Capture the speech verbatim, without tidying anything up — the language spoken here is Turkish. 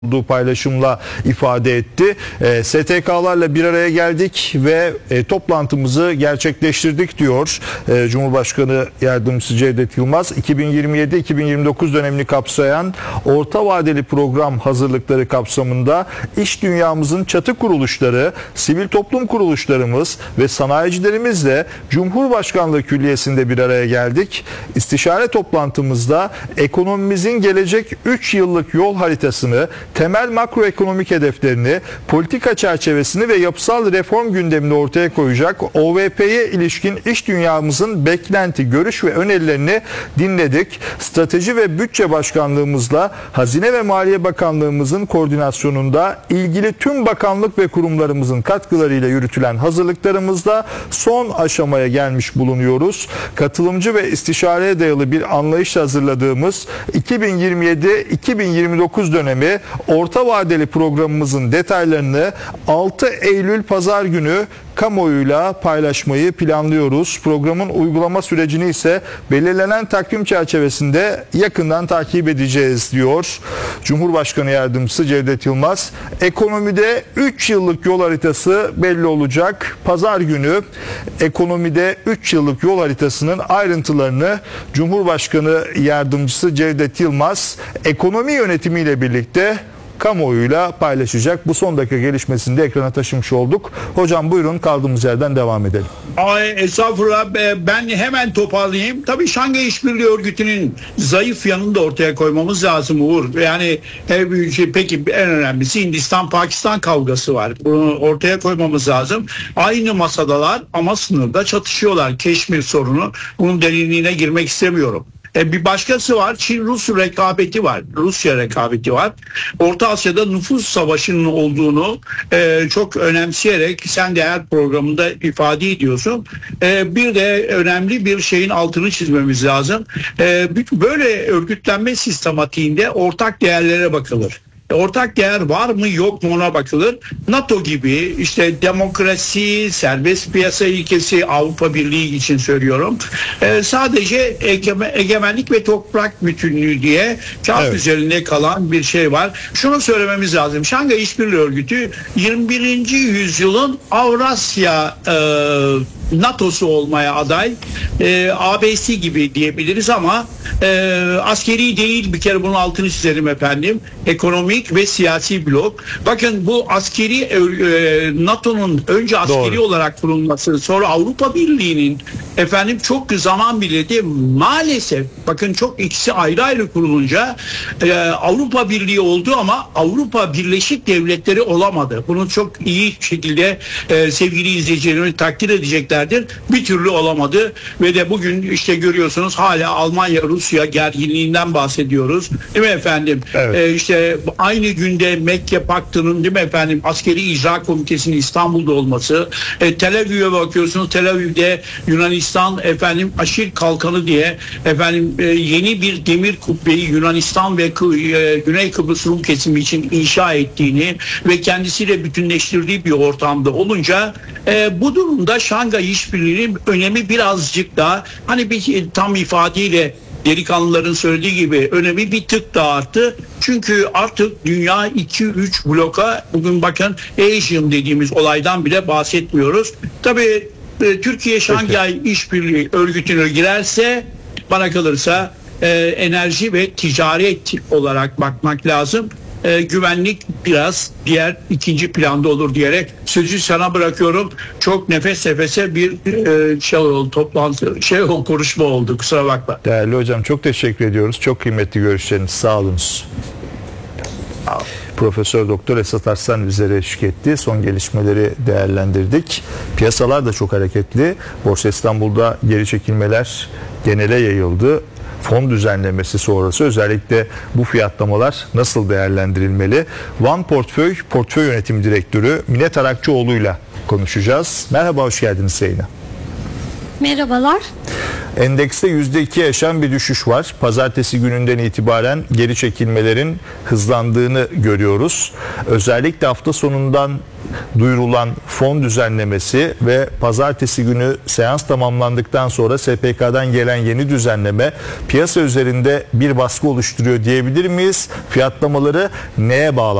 olduğu paylaşımla ifade etti. E, S T K'larla bir araya geldik ve e, toplantımızı gerçekleştirdik diyor e, Cumhurbaşkanı Yardımcısı Cevdet Yılmaz. iki bin yirmi yedi iki bin yirmi dokuz dönemini kapsayan orta vadeli program hazırlıkları kapsamında iş dünyamızın çatı kuruluşları, sivil toplum kuruluşlarımız ve sanayicilerimizle Cumhurbaşkanlığı Külliyesi'nde bir araya geldik. İstişare toplantımızda ekonomimizin gelecek üç yıllık yol haritasını, temel makroekonomik hedeflerini, politika çerçevesini ve yapısal reform gündemini ortaya koyacak O V P'ye ilişkin iş dünyamızın beklenti, görüş ve önerilerini dinledik. Strateji ve Bütçe Başkanlığımızla Hazine ve Maliye Bakanlığımızın koordinasyonunda ilgili tüm bakanlık ve kurumlarımızın katkılarıyla yürütülen hazırlıklarımızda son aşamaya gelmiş bulunuyoruz. Katılımcı ve istişareye dayalı bir anlayışla hazırladığımız iki bin yirmi yedi iki bin yirmi dokuz dönemi orta vadeli programımızın detaylarını altı Eylül Pazar günü kamuoyuyla paylaşmayı planlıyoruz. Programın uygulama sürecini ise belirlenen takvim çerçevesinde yakından takip edeceğiz diyor Cumhurbaşkanı Yardımcısı Cevdet Yılmaz. Ekonomide üç yıllık yol haritası belli olacak. Pazar günü ekonomide üç yıllık yol haritasının ayrıntılarını Cumhurbaşkanı Yardımcısı Cevdet Yılmaz ekonomi yönetimiyle birlikte kamuoyuyla paylaşacak. Bu son dakika gelişmesini de ekrana taşımış olduk. Hocam buyurun, kaldığımız yerden devam edelim. Ay, estağfurullah, ben hemen toparlayayım. Tabii Şangay İşbirliği Örgütü'nün zayıf yanını da ortaya koymamız lazım Uğur. Yani peki en önemlisi Hindistan-Pakistan kavgası var. Bunu ortaya koymamız lazım. Aynı masadalar ama sınırda çatışıyorlar. Keşmir sorunu. Bunun derinliğine girmek istemiyorum. E bir başkası var. Çin-Rus rekabeti var. Rusya rekabeti var. Orta Asya'da nüfus savaşının olduğunu e, çok önemseyerek sen de her programında ifade ediyorsun. E, bir de önemli bir şeyin altını çizmemiz lazım. E, böyle örgütlenme sistematiğinde ortak değerlere bakılır. Ortak değer var mı yok mu ona bakılır. NATO gibi işte demokrasi, serbest piyasa ilkesi, Avrupa Birliği için söylüyorum. Ee, sadece egeme, egemenlik ve toprak bütünlüğü diye kağıt evet. üzerinde kalan bir şey var. Şunu söylememiz lazım. Şangay İşbirliği Örgütü yirmi birinci yüzyılın Avrasya e, NATO'su olmaya aday. E, A B C gibi diyebiliriz ama e, askeri değil, bir kere bunun altını çizelim efendim. Ekonomik ve siyasi blok. Bakın bu askeri e, NATO'nun önce askeri Doğru. olarak kurulması, sonra Avrupa Birliği'nin efendim çok zaman biledi. Maalesef bakın çok ikisi ayrı ayrı kurulunca e, Avrupa Birliği oldu ama Avrupa Birleşik Devletleri olamadı. Bunu çok iyi şekilde e, sevgili izleyicilerimiz takdir edeceklerdir. Bir türlü olamadı ve de bugün işte görüyorsunuz hala Almanya-Rusya gerginliğinden bahsediyoruz. Değil mi efendim? Evet. E, işte aynı günde Mekke Paktı'nın değil mi efendim askeri icra komitesinin İstanbul'da olması, e, Tel Aviv'e bakıyorsunuz, Tel Aviv'de Yunanistan efendim aşil kalkanı diye efendim e, yeni bir demir kubbeyi Yunanistan ve e, Güney Kıbrıs Rum kesimi için inşa ettiğini ve kendisiyle bütünleştirdiği bir ortamda olunca e, bu durumda Şangay İşbirliği'nin önemi birazcık daha hani bir tam ifadeyle delikanlıların söylediği gibi önemi bir tık daha arttı. Çünkü artık dünya iki üç bloka, bugün bakın Asian dediğimiz olaydan bile bahsetmiyoruz. Tabii e, Türkiye Şangay İşbirliği Örgütü'ne girerse bana kalırsa e, enerji ve ticaret olarak bakmak lazım. E, güvenlik biraz diğer ikinci planda olur diyerek sözü sana bırakıyorum. Çok nefes nefese bir e, şey oldu, toplantı, şey oldu, konuşma oldu. Kusura bakma. Değerli hocam, çok teşekkür ediyoruz. Çok kıymetli görüşleriniz. Sağ olunuz. Profesör Doktor Esat Arslan bizlere eşlik etti. Son gelişmeleri değerlendirdik. Piyasalar da çok hareketli. Borsa İstanbul'da geri çekilmeler genele yayıldı. Fon düzenlemesi sonrası özellikle bu fiyatlamalar nasıl değerlendirilmeli? Van Portföy Portföy Yönetim Direktörü Mine Tarakçıoğlu'yla konuşacağız. Merhaba, hoş geldiniz yayına. Merhabalar. Endekste yüzde iki yaşayan bir düşüş var. Pazartesi gününden itibaren geri çekilmelerin hızlandığını görüyoruz. Özellikle hafta sonundan duyurulan fon düzenlemesi ve pazartesi günü seans tamamlandıktan sonra S P K'dan gelen yeni düzenleme piyasa üzerinde bir baskı oluşturuyor diyebilir miyiz? Fiyatlamaları neye bağlı?